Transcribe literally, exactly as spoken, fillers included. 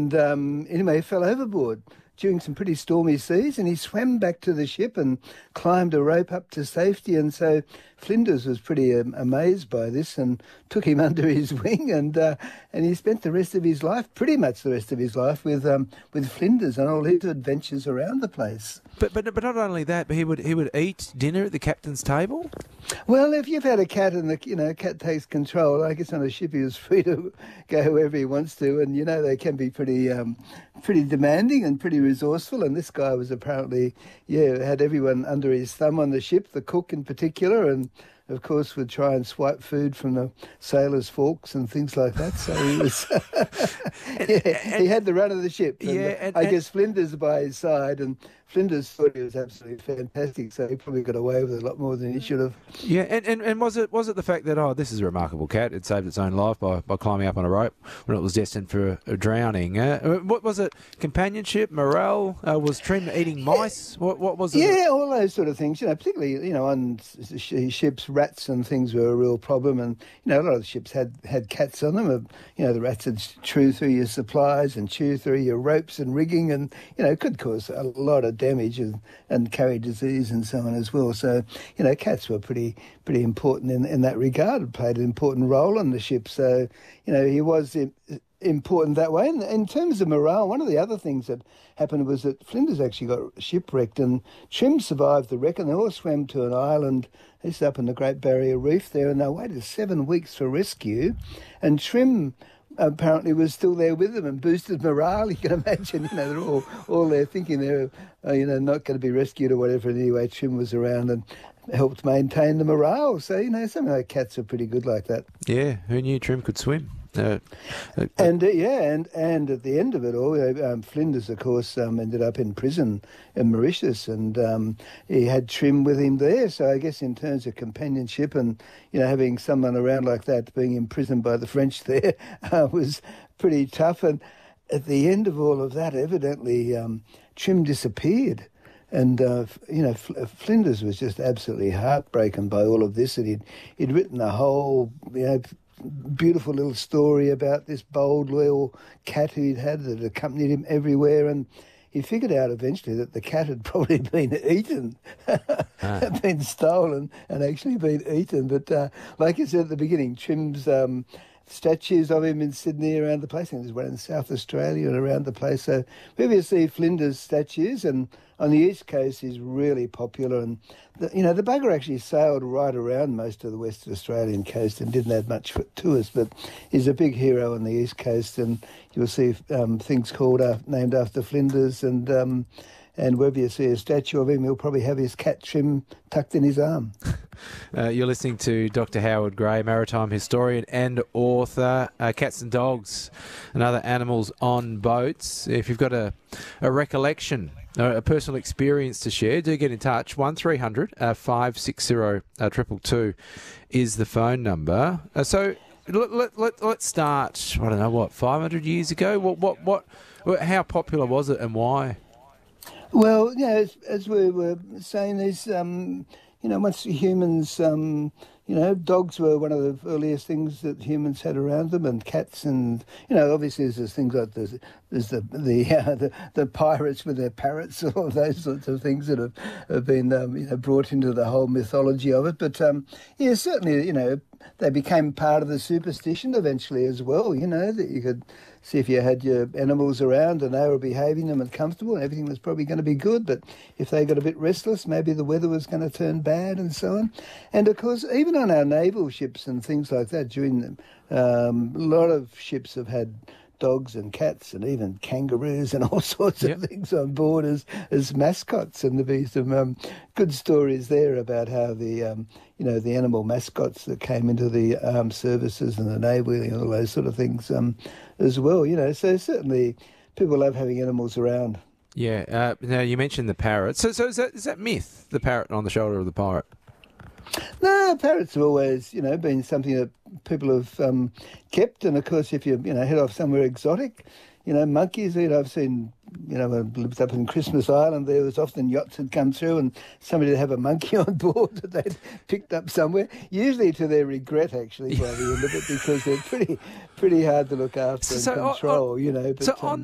and um, anyway, he fell overboard during some pretty stormy seas, and he swam back to the ship and climbed a rope up to safety. And so Flinders was pretty um, amazed by this and took him under his wing, and uh, and he spent the rest of his life, pretty much the rest of his life, with um, with Flinders and all his adventures around the place. But but but not only that, but he would he would eat dinner at the captain's table. Well, if you've had a cat and the you know cat takes control, I guess on a ship he was free to go wherever he wants to, and you know they can be pretty um, pretty demanding and pretty resourceful. And this guy was apparently yeah had everyone under his thumb on the ship, the cook in particular, and of course would try and swipe food from the sailors' forks and things like that. So he was yeah, he had the run of the ship. And yeah, and, I and, guess Flinders by his side, and Flinders thought he was absolutely fantastic, so he probably got away with a lot more than he should have. Yeah, and, and, and was it was it the fact that, oh, this is a remarkable cat, it saved its own life by, by climbing up on a rope when it was destined for a, a drowning? Uh, what was it? Companionship, morale? Uh, was Trim eating mice? What what was it? Yeah, all those sort of things. You know, particularly you know on sh- ships, rats and things were a real problem, and you know a lot of the ships had, had cats on them. You know, the rats would chew through your supplies and chew through your ropes and rigging, and you know it could cause a lot of damage and, and carry disease and so on as well. So, you know, cats were pretty pretty important in, in that regard, played an important role on the ship. So, you know, he was important that way. And in terms of morale, one of the other things that happened was that Flinders actually got shipwrecked, and Trim survived the wreck, and they all swam to an island. It's up in the Great Barrier Reef there, and they waited seven weeks for rescue. And Trim apparently was still there with them and boosted morale. You can imagine, you know, they're all, all there thinking they're, uh, you know, not going to be rescued or whatever. And anyway, Trim was around and helped maintain the morale. So, you know, some of the cats are pretty good like that. Yeah, who knew Trim could swim? Uh, uh, and uh, yeah, and, and at the end of it all, um, Flinders, of course, um, ended up in prison in Mauritius, and um, he had Trim with him there. So I guess in terms of companionship and you know having someone around like that, being imprisoned by the French there uh, was pretty tough. And at the end of all of that, evidently um, Trim disappeared. And, uh, you know, Flinders was just absolutely heartbroken by all of this, and he'd, he'd written a whole, you know, beautiful little story about this bold, loyal cat who he'd had that accompanied him everywhere. And he figured out eventually that the cat had probably been eaten, ah. been stolen and actually been eaten. But uh, like I said at the beginning, Trim's um, statues of him in Sydney around the place, and there's one in South Australia and around the place. So wherever you see Flinders statues, and on the East Coast he's really popular. And, the, you know, the bugger actually sailed right around most of the Western Australian coast and didn't add much to us, but he's a big hero on the East Coast, and you'll see um, things called uh, named after Flinders, and um, and wherever you see a statue of him, he'll probably have his cat Trim tucked in his arm. Uh, you're listening to Doctor Howard Gray, maritime historian and author. Uh, cats and dogs and other animals on boats. If you've got a, a recollection, a personal experience to share, do get in touch. one three hundred five six zero two two two is the phone number. Uh, so let, let, let, let's start, I don't know, what, five hundred years ago? What, what, what, how popular was it and why? Well, you know, as, as we were saying, there's, um, you know, once humans, um, you know, dogs were one of the earliest things that humans had around them, and cats, and you know, obviously there's things like there's, there's the the, uh, the the pirates with their parrots, all of those sorts of things that have, have been um, you know brought into the whole mythology of it. But um, yeah, certainly, you know, they became part of the superstition eventually as well. You know, that you could see if you had your animals around and they were behaving them and comfortable, and everything was probably going to be good. But if they got a bit restless, maybe the weather was going to turn bad and so on. And of course, even on our naval ships and things like that, during them, um, a lot of ships have had dogs and cats and even kangaroos and all sorts of yep. things on board as, as mascots. And there'll be some um, good stories there about how the, um, you know, the animal mascots that came into the armed services and the Navy and all those sort of things um, as well, you know. So certainly people love having animals around. Yeah. Uh, now, you mentioned the parrot. So, so is that, is that myth, the parrot on the shoulder of the pirate? No, parrots have always, you know, been something that people have um, kept. And, of course, if you, you know, head off somewhere exotic, you know, monkeys, you know, I've seen, you know, when I lived up in Christmas Island, there was often yachts that come through and somebody would have a monkey on board that they'd picked up somewhere, usually to their regret, actually, by the end of it, because they're pretty pretty hard to look after so and control, on, you know. But, so on, um,